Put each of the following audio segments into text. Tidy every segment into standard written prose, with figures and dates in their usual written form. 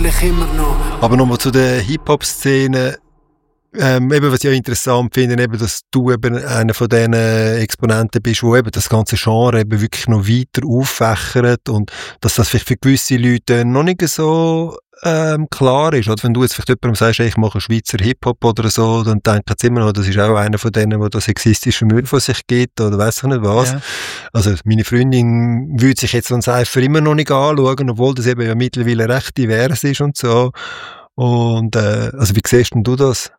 mich immer noch. Aber nochmal zu der Hip-Hop-Szene. Eben, was ich auch interessant finde, eben, dass du eben einer von diesen Exponenten bist, wo eben das ganze Genre eben wirklich noch weiter auffächert und dass das vielleicht für gewisse Leute noch nicht so klar ist. Oder wenn du jetzt vielleicht jemandem sagst, ich mache Schweizer Hip-Hop oder so, dann denken sie immer noch, das ist auch einer von denen, der das sexistische Müll von sich gibt oder weiss ich nicht was. Ja. Also meine Freundin würde sich jetzt so einen Cypher immer noch nicht anschauen, obwohl das eben ja mittlerweile recht divers ist und so. Und also wie siehst denn du das?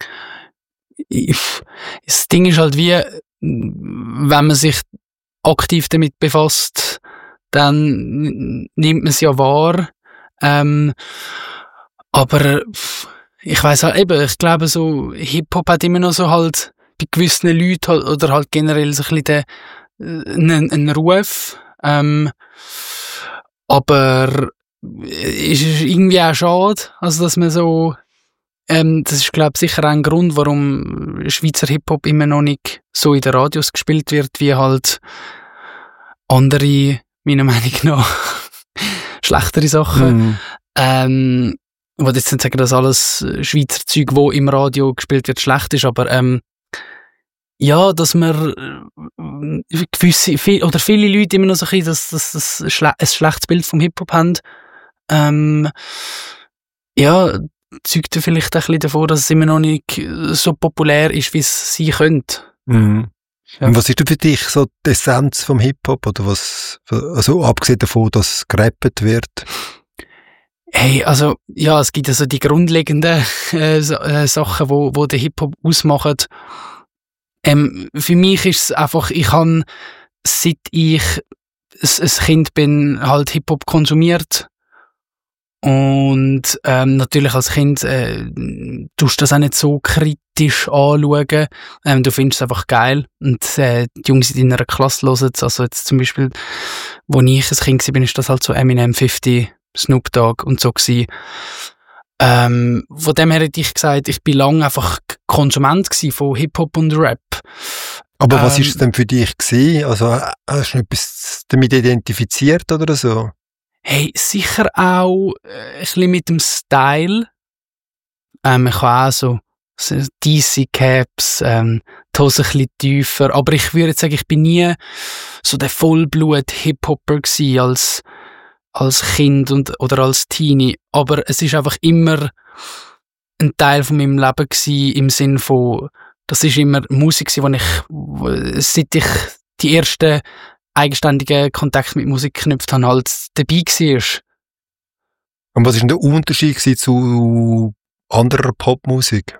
Das Ding ist halt wie, wenn man sich aktiv damit befasst, dann nimmt man es ja wahr. Aber ich weiss halt eben, ich glaube so, Hip-Hop hat immer noch so halt bei gewissen Leuten halt, oder halt generell so ein bisschen einen Ruf. Aber ist irgendwie auch schade, also dass man so das ist, glaube ich, sicher ein Grund, warum Schweizer Hip-Hop immer noch nicht so in den Radios gespielt wird, wie halt andere, meiner Meinung nach, schlechtere Sachen. Ich wollte jetzt nicht sagen, dass alles Schweizer Zeug, wo im Radio gespielt wird, schlecht ist, aber ja, dass man viele Leute immer noch so ein bisschen ein schlechtes Bild vom Hip-Hop haben. Ja, zeugt vielleicht ein bisschen davon, dass es immer noch nicht so populär ist, wie es sein könnte. Mhm. Ja. Und was ist denn für dich so die Essenz vom Hip-Hop? Oder was, also abgesehen davon, dass gerappt wird? Hey, also, ja, es gibt also die grundlegenden Sachen, wo den Hip-Hop ausmachen. Für mich ist es einfach, ich habe, seit ich ein Kind bin, halt Hip-Hop konsumiert. Und natürlich als Kind tust du das auch nicht so kritisch anschauen. Du findest es einfach geil. Und die Jungs in deiner Klasse hören es. Also jetzt zum Beispiel, wo ich ein Kind war, ist das halt so Eminem, 50, Snoop Dogg und so gewesen. Von dem her hätte ich gesagt, ich bin lange einfach Konsument gewesen von Hip-Hop und Rap. Aber was ist es denn für dich gewesen? Also hast du etwas damit identifiziert oder so? Hey, sicher auch ein bisschen mit dem Style. Ich habe auch so DC-Caps, die Hose ein bisschen tiefer. Aber ich würde sagen, ich bin nie so der Vollblut-Hip-Hopper gewesen als Kind oder als Teenie. Aber es ist einfach immer ein Teil von meinem Leben gewesen, im Sinn von, das ist immer Musik gewesen, seit ich die ersten eigenständigen Kontakt mit Musik geknüpft habe, halt dabei war. Und was ist denn der Unterschied zu anderer Popmusik?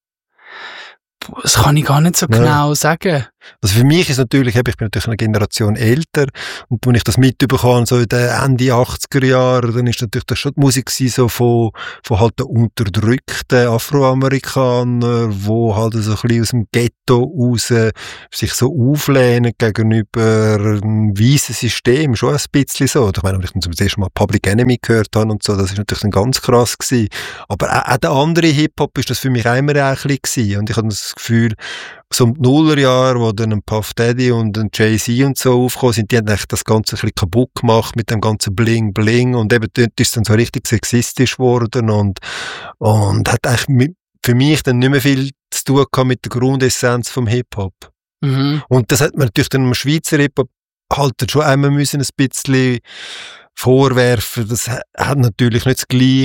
Das kann ich gar nicht so genau sagen. Also für mich ist natürlich, ich bin natürlich eine Generation älter und wenn ich das mitbekomme, so in den Ende 80er Jahren, dann ist natürlich das schon die Musik so von halt den unterdrückten Afroamerikanern, die halt so ein bisschen aus dem Ghetto raus sich so auflehnen gegenüber einem weissen System, schon ein bisschen so. Ich meine, wenn ich dann zum ersten Mal Public Enemy gehört habe und so, das ist natürlich dann ganz krass gewesen. Aber auch der andere Hip-Hop ist das für mich immer ein bisschen gewesen. Und ich habe das Gefühl, so um die Nullerjahre, wo dann ein Puff Daddy und ein Jay-Z und so aufgekommen sind, die haben eigentlich das Ganze ein bisschen kaputt gemacht mit dem ganzen Bling-Bling und eben dort ist es dann so richtig sexistisch geworden und hat eigentlich für mich dann nicht mehr viel zu tun gehabt mit der Grundessenz vom Hip-Hop. Mhm. Und das hat man natürlich dann im Schweizer Hip-Hop halt schon einmal müssen ein bisschen vorwerfen. Das hat natürlich nicht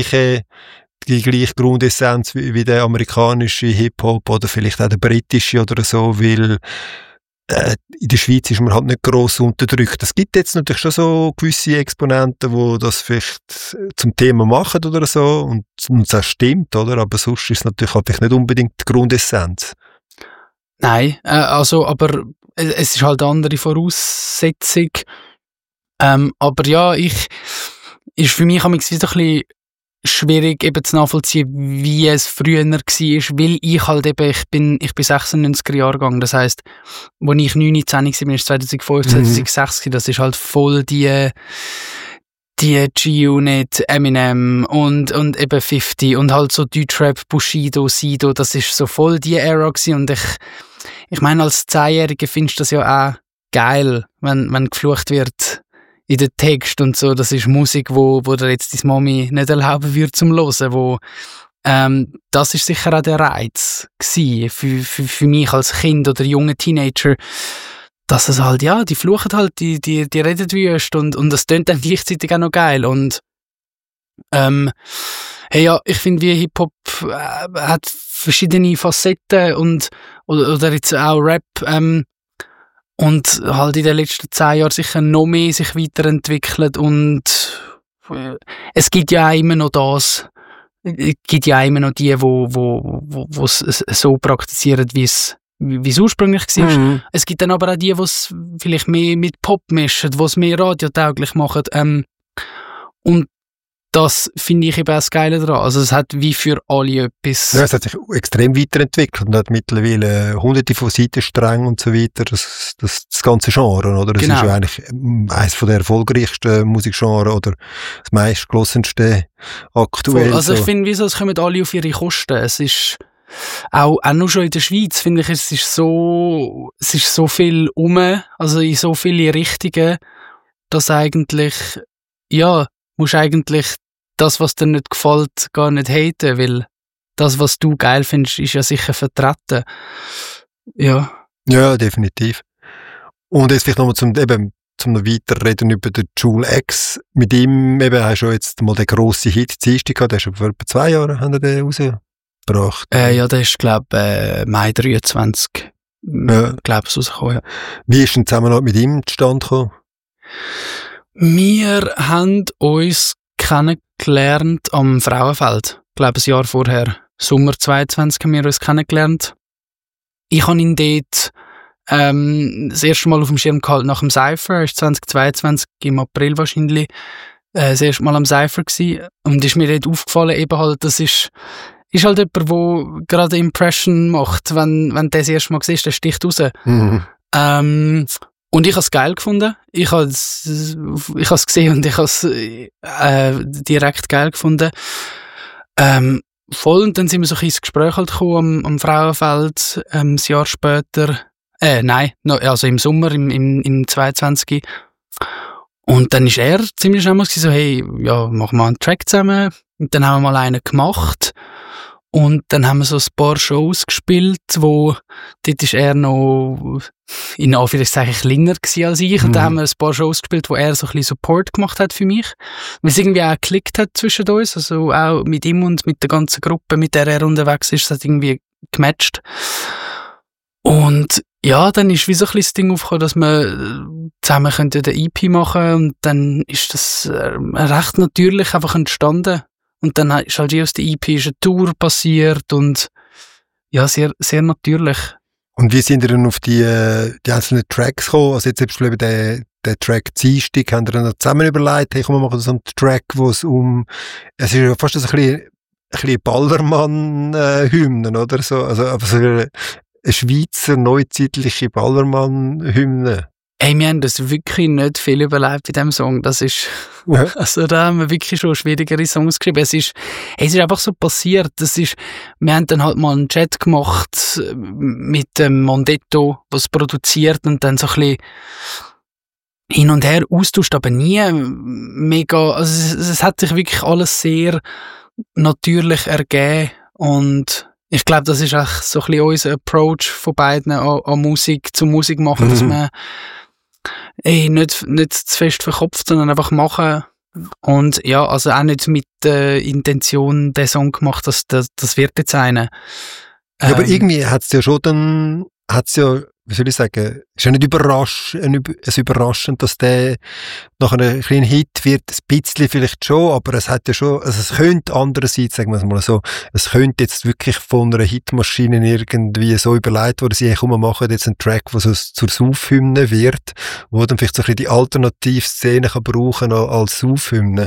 die gleiche Grundessenz wie der amerikanische Hip-Hop oder vielleicht auch der britische oder so, weil in der Schweiz ist man halt nicht gross unterdrückt. Es gibt jetzt natürlich schon so gewisse Exponenten, die das vielleicht zum Thema machen oder so und das stimmt, oder? Aber sonst ist es natürlich halt nicht unbedingt die Grundessenz. Nein, also, aber es ist halt eine andere Voraussetzung. Aber ja, ist für mich ein bisschen schwierig eben zu nachvollziehen, wie es früher war, weil ich halt eben, ich bin 96er Jahre gegangen, das heisst, als ich 19 war, ist 2005, 2006, das ist halt voll die G-Unit, Eminem und eben 50 und halt so Deutschrap, Bushido, Sido, das ist so voll die Ära gewesen und ich meine, als 10-Jähriger findest du das ja auch geil, wenn geflucht wird in den Text und so, das ist Musik, wo dir jetzt deine Mami nicht erlauben würde zum Hören, das ist sicher auch der Reiz gewesen, für mich als Kind oder junge Teenager, dass es halt, ja, die fluchen halt, die reden wüst und das tönt dann gleichzeitig auch noch geil und hey, ja, ich finde, wie Hip-Hop hat verschiedene Facetten oder jetzt auch Rap und halt in den letzten 10 Jahren sicher noch mehr sich weiterentwickelt und es gibt ja auch immer noch das, es gibt ja auch immer noch die, wo es so praktizieren, wie es ursprünglich war. Mhm. Es gibt dann aber auch die, die es vielleicht mehr mit Pop mischen, die es mehr radiotauglich machen. Und das finde ich eben auch das Geile daran. Also es hat wie für alle etwas. Ja, es hat sich extrem weiterentwickelt und hat mittlerweile hunderte von Seitensträngen und so weiter. Das ganze Genre, oder? Das ist ja eigentlich eines der erfolgreichsten Musikgenres oder das meistgelosenste aktuell. Voll. Also ich finde, wieso, es kommen alle auf ihre Kosten. Es ist auch nur schon in der Schweiz, finde ich, es ist so viel also in so viele Richtungen, dass eigentlich, ja, musst eigentlich das, was dir nicht gefällt, gar nicht haten, weil das, was du geil findest, ist ja sicher vertreten. Ja. Ja, definitiv. Und jetzt vielleicht nochmal zum noch Weiterreden über den Jul X. Mit ihm eben hast du jetzt mal den grossen Hit Dienstag gehabt, der ist schon vor etwa 2 Jahren, haben wir den rausgebracht. Ja, der ist, glaube Mai 23, glaube ich, rausgekommen, ja. Wie ist denn die Zusammenarbeit mit ihm zustande gekommen? Wir haben uns kennengelernt am Frauenfeld. Ich glaube, ein Jahr vorher. Sommer 22 haben wir uns kennengelernt. Ich habe ihn dort das erste Mal auf dem Schirm gehalten nach dem Cypher. Er ist 2022, im April wahrscheinlich, das erste Mal am Cypher gewesen. Und ist mir dort aufgefallen, eben halt, das ist halt jemand, der gerade Impression macht. Wenn der das erste Mal siehst, der sticht raus. Mhm. Und ich habe es geil gefunden. Ich habe es gesehen und ich habe es direkt geil gefunden. Voll, und dann sind wir so ein ins Gespräch halt gekommen am Frauenfeld, ein Jahr später. Also im Sommer, im 22. Und dann ist er ziemlich schnell mal so, hey, ja, machen wir einen Track zusammen. Und dann haben wir mal einen gemacht. Und dann haben wir so ein paar Shows gespielt, dort ist er noch in Anführungszeichen kleiner gewesen als ich. Und dann haben wir ein paar Shows gespielt, wo er so ein bisschen Support gemacht hat für mich. Weil es irgendwie auch geklickt hat zwischen uns. Also auch mit ihm und mit der ganzen Gruppe, mit der er unterwegs ist, es hat irgendwie gematcht. Und ja, dann ist wie so ein bisschen das Ding aufgekommen, dass wir zusammen eine EP machen könnten. Und dann ist das recht natürlich einfach entstanden. Und dann ist halt aus der EP eine Tour passiert und ja, sehr, sehr natürlich. Und wie sind ihr dann auf die einzelnen Tracks gekommen? Also jetzt zum Beispiel den Track Dienstag, haben ihr dann zusammen überlegt, hey, komm, wir machen so einen Track, wo es ist ja fast ein bisschen Ballermann-Hymnen, oder so? Also eine Schweizer neuzeitliche Ballermann-Hymne. Hey, wir haben das wirklich nicht viel überlebt bei diesem Song. Das ist, also da haben wir wirklich schon schwierigere Songs geschrieben. Es ist einfach so passiert. Wir haben dann halt mal einen Chat gemacht mit dem Mondetto, was produziert und dann so ein bisschen hin und her austauscht, aber nie mega, also es hat sich wirklich alles sehr natürlich ergeben und ich glaube, das ist auch so ein bisschen unser Approach von beiden an Musik, zum Musik machen, dass man nicht zu fest verkopft, sondern einfach machen. Und ja, also auch nicht mit der Intention den Song gemacht, dass das wird jetzt einer. Ja, aber irgendwie hat es ja schon dann, wie soll ich sagen, ist ja nicht überraschend, dass der nach einem kleinen Hit wird, ein bisschen vielleicht schon, aber es hat ja schon, also es könnte andererseits, sagen wir es mal so, es könnte jetzt wirklich von einer Hitmaschine irgendwie so überlegt worden sein, komm, wir machen jetzt einen Track, der so zur Saufhymne wird, wo dann vielleicht so ein bisschen die Alternativszene kann brauchen als Saufhymne.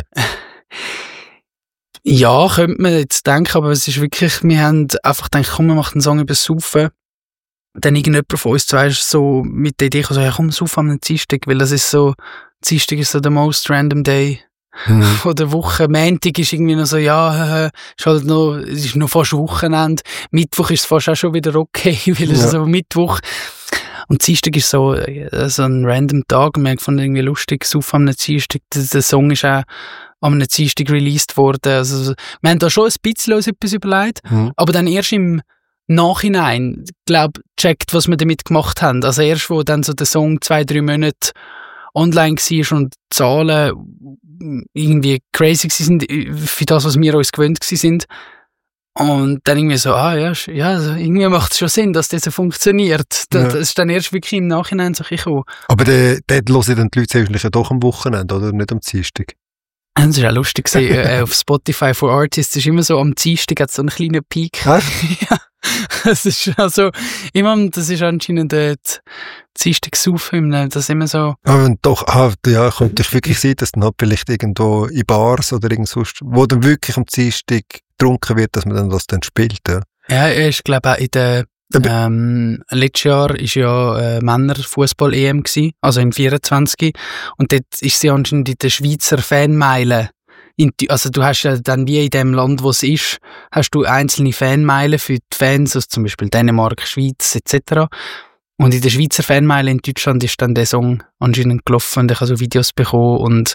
Ja, könnte man jetzt denken, aber es ist wirklich, wir haben einfach gedacht, komm, wir machen einen Song über Saufen. Dann irgendjemand von uns zwei ist so mit der Idee gekommen, so, ja, komm, sauf am Dienstag, weil das ist so, Dienstag ist so der most random day von der Woche. Montag ist irgendwie noch so, ja, es ist noch fast Wochenende. Mittwoch ist es fast auch schon wieder okay, weil es so Mittwoch. Und Dienstag ist so ein random Tag. Wir haben gefunden, irgendwie lustig, auf am Dienstag. Der Song ist auch am Dienstag released worden. Also, wir haben da schon ein bisschen uns etwas überlegt, aber dann erst im Nachhinein, glaube checkt, was wir damit gemacht haben. Also erst, wo dann so der Song 2-3 Monate online war und die Zahlen irgendwie crazy sind für das, was wir uns gewöhnt sind. Und dann irgendwie so, also irgendwie macht es schon Sinn, dass das so funktioniert. Das ist dann erst wirklich im Nachhinein so gekommen. Aber dort hören dann die Leute eigentlich doch am Wochenende, oder nicht am Dienstag? Das ist auch lustig auf Spotify for Artists ist immer so, am Dienstag hat es so einen kleinen Peak. Ja, das ist also immer, das ist anscheinend der Dienstag-Saufhymne, das ist immer so. Aber doch, könnte ich wirklich sein, dass dann halt vielleicht irgendwo in Bars oder irgend sonst, wo dann wirklich am Dienstag getrunken wird, dass man dann das dann spielt, ja. Ja, ich glaube auch in der letztes Jahr ist ja Männer-Fußball-EM gsi, also im 24. Und dort ist sie anscheinend in der Schweizer Fanmeile. Also du hast ja dann wie in dem Land, wo es ist, hast du einzelne Fanmeilen für die Fans, also zum Beispiel Dänemark, Schweiz etc. Und in der Schweizer Fanmeile in Deutschland ist dann der Song anscheinend gelaufen und ich habe so Videos bekommen. Und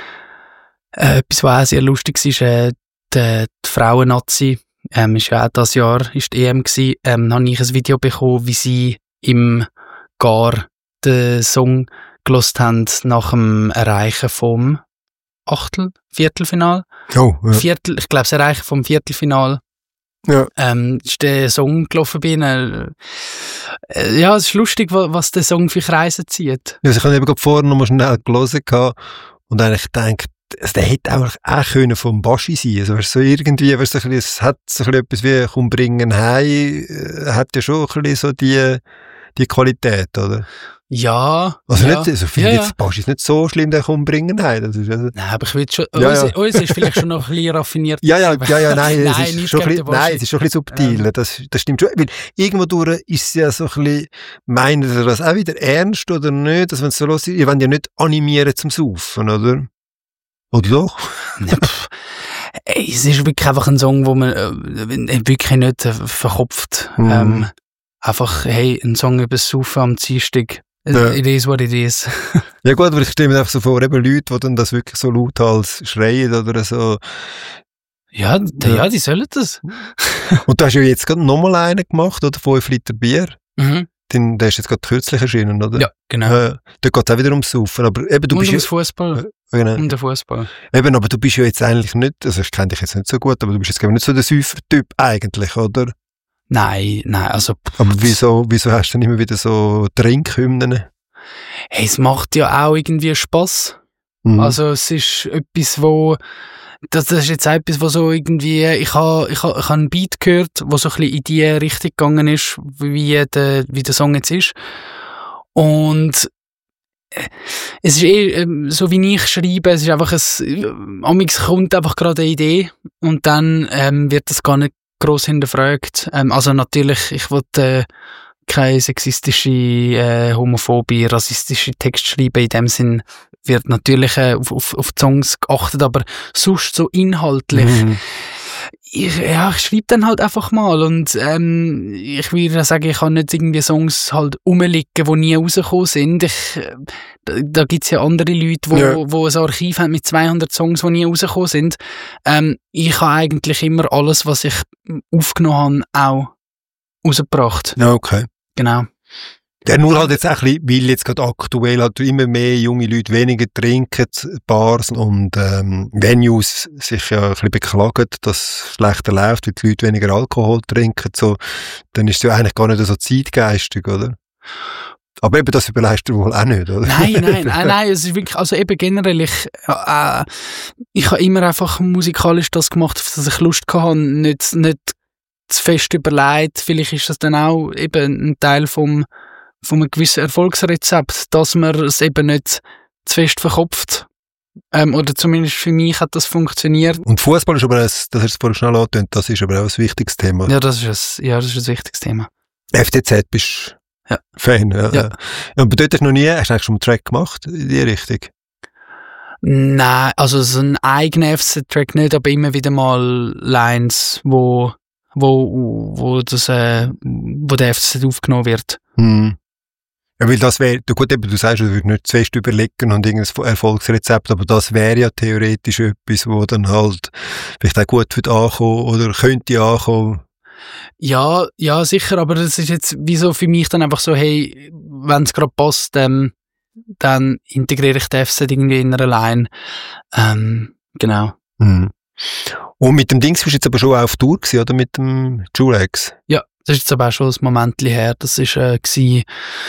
etwas, was auch sehr lustig ist, die Frauen-Nazi, ist ja auch dieses Jahr ist die EM gsi, habe ich ein Video bekommen, wie sie im Gar den Song gehört haben nach dem Erreichen vom Viertelfinal. Oh, ja. Ich glaube, das Erreichen vom Viertelfinal. Ja. Ist der Song gelaufen bei ihnen. Ja, es ist lustig, was der Song für Kreise zieht. Ja, ich habe eben gerade vorher noch mal schnell gelesen und eigentlich gedacht, der hätte auch können vom Baschi sein. Also, so irgendwie, es hat so etwas wie «Komm, bringen heim», hat ja schon ein bisschen so die Qualität, oder? Ja. Also ja. nicht, also finde jetzt, Baschi ist nicht so schlimm, der «Komm, bringen heim». Das ist also nein, aber ich will schon, uns ist vielleicht schon noch ein bisschen raffiniert. Nein, es ist schon ein bisschen subtiler, das stimmt schon. Weil irgendwo durch ist es ja so ein bisschen, meint ihr das auch wieder ernst oder nicht? Dass wenn es so los ist, ihr wollt ja nicht animieren zum Saufen, oder? Oder doch? Es ist wirklich einfach ein Song, wo man wirklich nicht verkopft. Einfach, hey, ein Song über das Saufen am Dienstag. It is what it is. Ja gut, aber ich stelle mir einfach so vor, eben Leute, die dann das wirklich so lauthals schreien oder so. Ja, die sollen das. Und du hast ja jetzt gerade nochmal einen gemacht, oder? 5 Liter Bier. Der ist jetzt gerade kürzlich erschienen, oder? Ja, genau. Da geht es auch wieder ums Saufen. Aber eben, du bist ums Fußball. Genau. Um den Fußball. Eben, aber du bist ja jetzt eigentlich nicht, also ich kenne dich jetzt nicht so gut, aber du bist jetzt nicht so der Säufer-Typ eigentlich, oder? Nein, also... Aber wieso hast du dann immer wieder so Trinkhymnen? Hey, es macht ja auch irgendwie Spass. Also es ist etwas, das ist jetzt etwas, wo so irgendwie, ich habe einen Beat gehört, wo so ein bisschen in die Richtung gegangen ist, wie der Song jetzt ist. Und es ist so wie ich schreibe, es ist einfach amigs kommt einfach gerade eine Idee und dann wird das gar nicht gross hinterfragt. Also natürlich, ich wollte keine sexistische, homophobe, rassistische Texte schreiben. In dem Sinn wird natürlich auf die Songs geachtet, aber sonst so inhaltlich. Ich schreibe dann halt einfach mal und ich würde sagen, ich habe nicht irgendwie Songs halt rumliegen, die nie rausgekommen sind. Da gibt's ja andere Leute, wo ein Archiv haben mit 200 Songs, die nie rausgekommen sind. Ich habe eigentlich immer alles, was ich aufgenommen habe, auch rausgebracht. Ja, okay. Genau. Ja, nur halt jetzt auch ein bisschen, weil jetzt gerade aktuell halt immer mehr junge Leute weniger trinken, Bars und Venues sich ja ein bisschen beklagen, dass es schlechter läuft, weil die Leute weniger Alkohol trinken, so, dann ist es ja eigentlich gar nicht so zeitgeistig, oder? Aber eben das überleistet wohl auch nicht, oder? Nein, es ist wirklich, also eben generell, ich habe immer einfach musikalisch das gemacht, auf das ich Lust hatte, nicht zu fest überlegt. Vielleicht ist das dann auch eben ein Teil von einem gewissen Erfolgsrezept, dass man es eben nicht zu fest verkopft. Oder zumindest für mich hat das funktioniert. Und Fußball ist aber, das hast du vorhin schnell angetönt, das ist aber auch ein wichtiges Thema. Ja, das ist ein wichtiges Thema. FCZ bist Fan, ja. Und dort hast du eigentlich schon einen Track gemacht in die Richtung? Nein, also so ein eigener FC-Track nicht, aber immer wieder mal Lines, wo der FCZ aufgenommen wird. Ja, weil das wäre, gut, eben, du sagst, du würdest nicht zuerst überlegen und irgendein Erfolgsrezept, aber das wäre ja theoretisch etwas, wo dann halt vielleicht auch gut wird ankommen oder könnte ankommen. Ja, ja, sicher, aber das ist jetzt wieso für mich dann einfach so, hey, wenn es gerade passt, dann integriere ich den F-Set irgendwie in einer Line. Genau. Mhm. Und mit dem Dings bist du jetzt aber schon auf Tour gewesen, oder? Mit dem Julex? Ja, das ist jetzt aber auch schon ein Moment her. Das ist, ich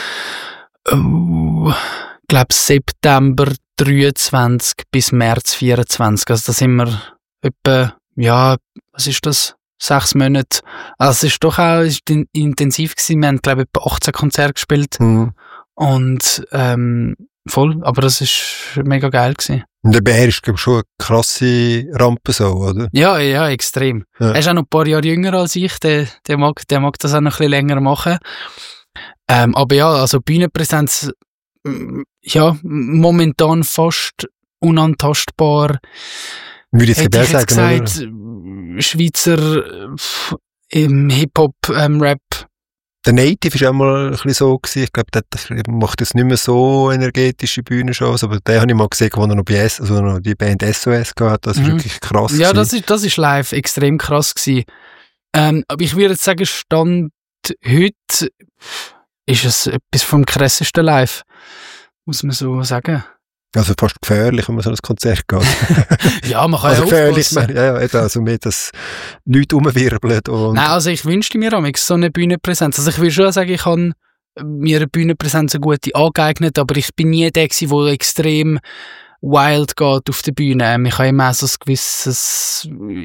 glaube September 23 bis März 24. Also da sind wir etwa, ja, was ist das? 6 Monate. Also es ist doch auch intensiv gewesen. Wir haben, glaube ich, etwa 18 Konzerte gespielt. Mhm. Und voll, aber das ist mega geil gewesen. Und der Bär ist, glaube ich, schon eine krasse Rampe so, oder? Ja, ja, extrem. Ja. Er ist auch noch ein paar Jahre jünger als ich. Der mag das auch noch ein bisschen länger machen. Aber ja, also Bühnenpräsenz, ja, momentan fast unantastbar. Würde ich jetzt Hätte ich jetzt sagen, gesagt, oder? Schweizer im Hip-Hop, Rap. Der Native ist auch mal ein bisschen so gewesen. Ich glaube, der macht jetzt nicht mehr so energetische Bühnenshows, aber den habe ich mal gesehen, wo er noch bei also noch die Band SOS gehabt. Das ist wirklich krass. Ja, gewesen. das ist live extrem krass gewesen. Aber ich würde jetzt sagen, Stand heute ist es etwas vom krassesten live. Muss man so sagen. Also fast gefährlich, wenn man so ein Konzert geht. Ja, man kann Also ja gefährlich, aufpassen. ja, also mehr, dass Leute rumwirbeln und... Nein, also ich wünschte mir auch so eine Bühnenpräsenz. Also ich würde schon sagen, ich habe mir eine Bühnenpräsenz eine gute angeeignet, aber ich bin nie der gewesen, der extrem wild geht auf der Bühne. Ich habe immer so ein gewisses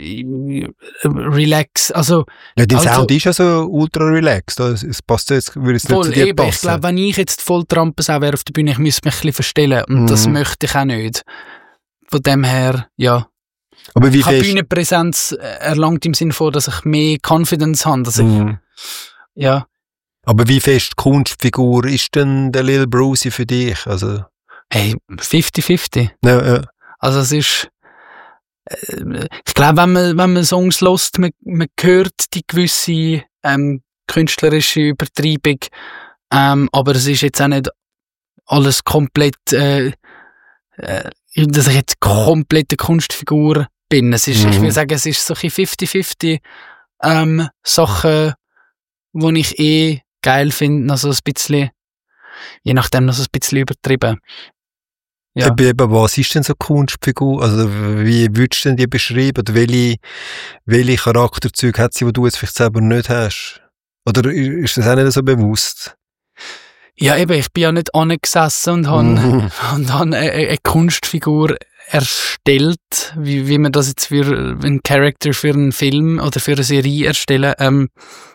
Relax, also... Ja, dein Sound ist ja so ultra relaxed. Es passt jetzt, würde es nicht zu dir passen. Ich glaube, wenn ich jetzt voll Trampensau wäre auf der Bühne, ich müsste mich ein bisschen verstellen. Und das möchte ich auch nicht. Von dem her, ja. Aber wie ich habe fest... Bühnenpräsenz erlangt im Sinne von, dass ich mehr Confidence habe. Dass ich, ja. Aber wie fest Kunstfigur ist denn der Lil Brucey für dich? Also... Hey, 50-50. Ja. Also es ist... ich glaube, wenn man Songs hört, man hört die gewisse künstlerische Übertreibung, aber es ist jetzt auch nicht alles komplett, dass ich jetzt komplett eine Kunstfigur bin. Es ist, ich will sagen, es ist so ein 50-50 Sachen, die ich geil finde, also ein bisschen, je nachdem noch so ein bisschen übertrieben. Ja. Eben, was ist denn so Kunstfigur? Also, wie würdest du denn die beschreiben? Oder welche Charakterzüge hat sie, die du jetzt vielleicht selber nicht hast? Oder ist das auch nicht so bewusst? Ja, eben, ich bin ja nicht angesessen und habe eine Kunstfigur erstellt, wie man das jetzt für einen Charakter für einen Film oder für eine Serie erstellen.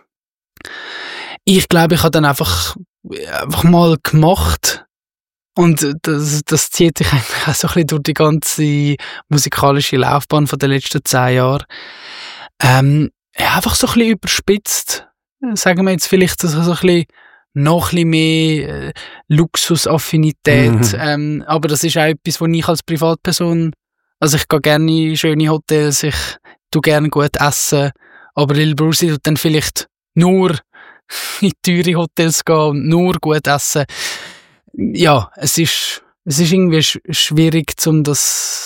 Ich glaube, ich habe dann einfach mal gemacht. Und das zieht sich eigentlich auch so ein bisschen durch die ganze musikalische Laufbahn von den letzten 10 Jahren. Ja, einfach so ein bisschen überspitzt. Sagen wir jetzt vielleicht so ein bisschen noch ein bisschen mehr Luxusaffinität. Aber das ist auch etwas, was ich als Privatperson, also ich gehe gerne in schöne Hotels, ich tue gerne gut essen, aber Lil Brucey tut dann vielleicht nur in teure Hotels gehen und nur gut essen. Ja, es ist irgendwie schwierig, um das